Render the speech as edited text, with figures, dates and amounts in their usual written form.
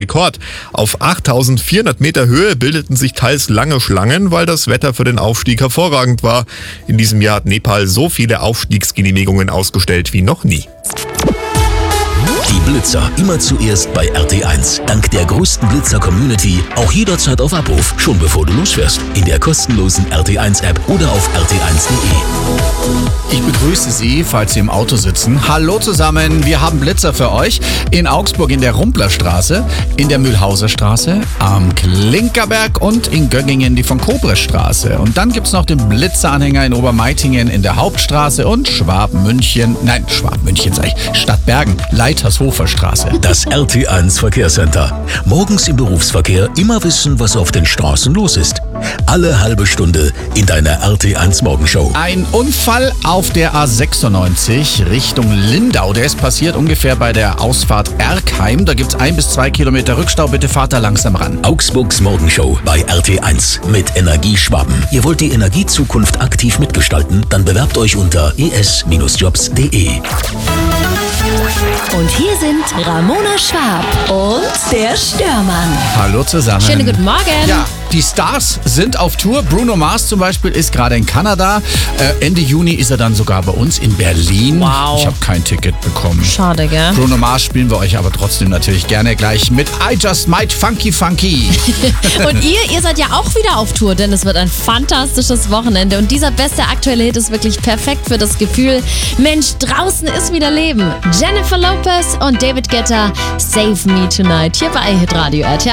Rekord. Auf 8400 Meter Höhe bildeten sich teils lange Schlangen, weil das Wetter für den Aufstieg hervorragend war. In diesem Jahr hat Nepal so viele Aufstiegsgenehmigungen ausgestellt wie noch nie. Die Blitzer immer zuerst bei RT1. Dank der größten Blitzer-Community auch jederzeit auf Abruf, schon bevor du losfährst. In der kostenlosen RT1-App oder auf rt1.de. Ich begrüße Sie, falls Sie im Auto sitzen. Hallo zusammen, wir haben Blitzer für euch. In Augsburg in der Rumplerstraße, in der Mühlhauser Straße, am Klinkerberg und in Göggingen die von Kobrestraße. Und dann gibt's noch den Blitzeranhänger in Obermeitingen in der Hauptstraße und Schwabmünchen, Stadtbergen, Leitershofer Straße. Das RT1 Verkehrscenter. Morgens im Berufsverkehr immer wissen, was auf den Straßen los ist. Alle halbe Stunde in deiner RT1 Morgenshow. Ein Unfall auf der A96 Richtung Lindau. Der ist passiert ungefähr bei der Ausfahrt Erkheim. Da gibt's 1 bis 2 Kilometer Rückstau. Bitte fahrt da langsam ran. Augsburgs Morgenshow bei RT1 mit Energieschwaben. Ihr wollt die Energiezukunft aktiv mitgestalten? Dann bewerbt euch unter es-jobs.de. Und hier sind Ramona Schwab und der Störmann. Hallo zusammen. Schönen guten Morgen. Ja, die Stars sind auf Tour. Bruno Mars zum Beispiel ist gerade in Kanada. Ende Juni ist er dann sogar bei uns in Berlin. Wow. Ich habe kein Ticket bekommen. Schade, gell? Bruno Mars spielen wir euch aber trotzdem natürlich gerne gleich mit I Just Might Funky Funky. Und ihr seid ja auch wieder auf Tour, denn es wird ein fantastisches Wochenende. Und dieser beste aktuelle Hit ist wirklich perfekt für das Gefühl, Mensch, draußen ist wieder Leben. Jennifer Lopez und David Guetta, Save Me Tonight, hier bei Hitradio RT1.